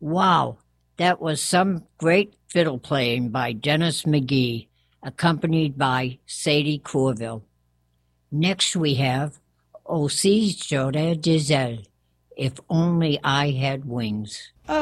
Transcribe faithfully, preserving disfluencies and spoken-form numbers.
Wow, that was some great fiddle playing by Dennis McGee, accompanied by Sadie Courville. Next we have Aussi j'aurais des ailes, If Only I Had Wings.